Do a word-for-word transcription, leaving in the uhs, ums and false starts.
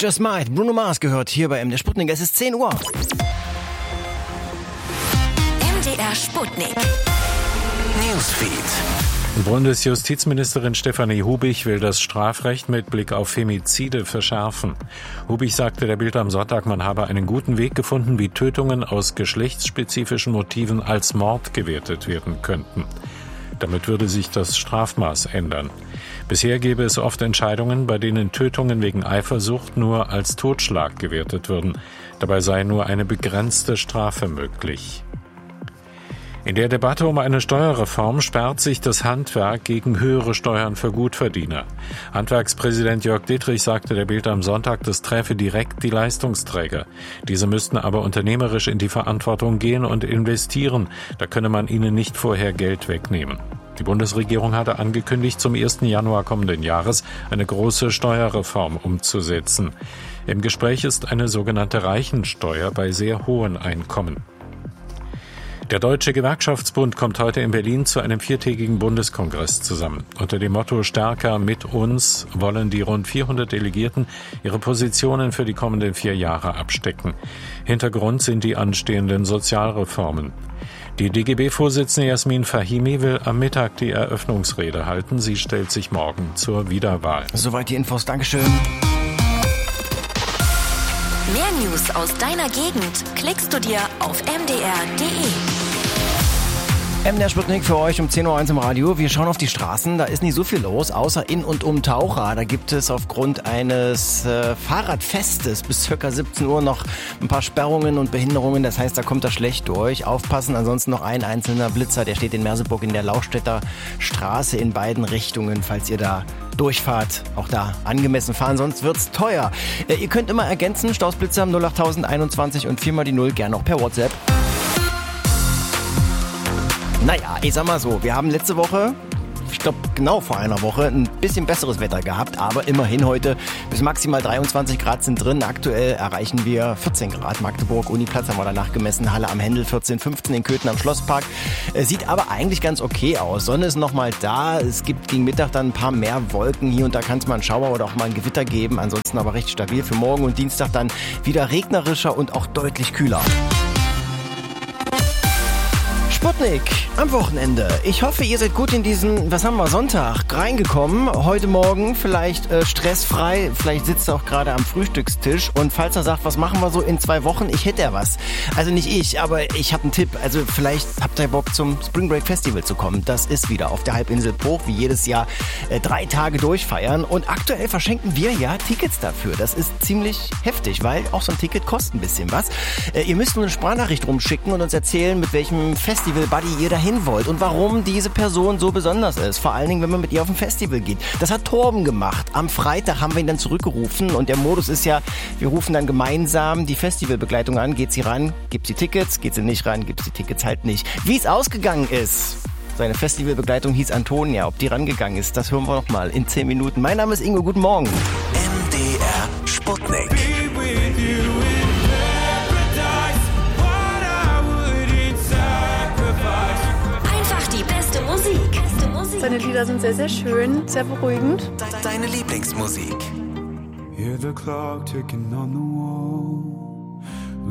Just Might, Bruno Mars gehört hier bei M D R Sputnik. Es ist zehn Uhr. M D R Sputnik. Newsfeed. Bundesjustizministerin Stefanie Hubich will das Strafrecht mit Blick auf Femizide verschärfen. Hubich sagte der Bild am Sonntag, man habe einen guten Weg gefunden, wie Tötungen aus geschlechtsspezifischen Motiven als Mord gewertet werden könnten. Damit würde sich das Strafmaß ändern. Bisher gäbe es oft Entscheidungen, bei denen Tötungen wegen Eifersucht nur als Totschlag gewertet würden. Dabei sei nur eine begrenzte Strafe möglich. In der Debatte um eine Steuerreform sperrt sich das Handwerk gegen höhere Steuern für Gutverdiener. Handwerkspräsident Jörg Dittrich sagte der Bild am Sonntag, das träfe direkt die Leistungsträger. Diese müssten aber unternehmerisch in die Verantwortung gehen und investieren. Da könne man ihnen nicht vorher Geld wegnehmen. Die Bundesregierung hatte angekündigt, zum ersten Januar kommenden Jahres eine große Steuerreform umzusetzen. Im Gespräch ist eine sogenannte Reichensteuer bei sehr hohen Einkommen. Der Deutsche Gewerkschaftsbund kommt heute in Berlin zu einem viertägigen Bundeskongress zusammen. Unter dem Motto Stärker mit uns wollen die rund vierhundert Delegierten ihre Positionen für die kommenden vier Jahre abstecken. Hintergrund sind die anstehenden Sozialreformen. Die D G B-Vorsitzende Jasmin Fahimi will am Mittag die Eröffnungsrede halten. Sie stellt sich morgen zur Wiederwahl. Soweit die Infos. Dankeschön. Mehr News aus deiner Gegend klickst du dir auf m d r punkt d e. M D R Sputnik für euch um zehn Uhr eins im Radio. Wir schauen auf die Straßen, da ist nicht so viel los, außer in und um Taucha. Da gibt es aufgrund eines äh, Fahrradfestes bis ca. siebzehn Uhr noch ein paar Sperrungen und Behinderungen. Das heißt, da kommt er schlecht durch. Aufpassen, ansonsten noch ein einzelner Blitzer, der steht in Merseburg in der Laustädter Straße in beiden Richtungen, falls ihr da durchfahrt. Auch da angemessen fahren, sonst wird's teuer. Äh, ihr könnt immer ergänzen, Stausblitzer null acht einundzwanzig und vier mal die null, gern auch per WhatsApp. Naja, ich sag mal so, wir haben letzte Woche, ich glaube genau vor einer Woche, ein bisschen besseres Wetter gehabt, aber immerhin heute bis maximal dreiundzwanzig Grad sind drin. Aktuell erreichen wir vierzehn Grad. Magdeburg, Uniplatz haben wir danach gemessen, Halle am Händel vierzehn, fünfzehn in Köthen am Schlosspark. Sieht aber eigentlich ganz okay aus. Sonne ist nochmal da, es gibt gegen Mittag dann ein paar mehr Wolken. Hier und da kann es mal einen Schauer oder auch mal ein Gewitter geben. Ansonsten aber recht stabil für morgen und Dienstag dann wieder regnerischer und auch deutlich kühler. Sputnik am Wochenende. Ich hoffe, ihr seid gut in diesen, was haben wir, Sonntag reingekommen. Heute Morgen vielleicht äh, stressfrei. Vielleicht sitzt ihr auch gerade am Frühstückstisch. Und falls er sagt, was machen wir so in zwei Wochen? Ich hätte ja was. Also nicht ich, aber ich habe einen Tipp. Also vielleicht habt ihr Bock zum Spring Break Festival zu kommen. Das ist wieder auf der Halbinsel Bruch, wie jedes Jahr äh, drei Tage durchfeiern. Und aktuell verschenken wir ja Tickets dafür. Das ist ziemlich heftig, weil auch so ein Ticket kostet ein bisschen was. Äh, ihr müsst nur eine Sprachnachricht rumschicken und uns erzählen, mit welchem Festival Buddy ihr dahin wollt und warum diese Person so besonders ist. Vor allen Dingen, wenn man mit ihr auf ein Festival geht. Das hat Torben gemacht. Am Freitag haben wir ihn dann zurückgerufen und der Modus ist ja, wir rufen dann gemeinsam die Festivalbegleitung an. Geht sie ran, gibt sie Tickets, geht sie nicht ran, gibt sie Tickets halt nicht. Wie es ausgegangen ist, seine Festivalbegleitung hieß Antonia. Ob die rangegangen ist, das hören wir noch mal in zehn Minuten. Mein Name ist Ingo, guten Morgen. M D R Sputnik. Seine Lieder sind sehr, sehr schön, sehr beruhigend. Deine Lieblingsmusik. Hear the clock ticking on the wall.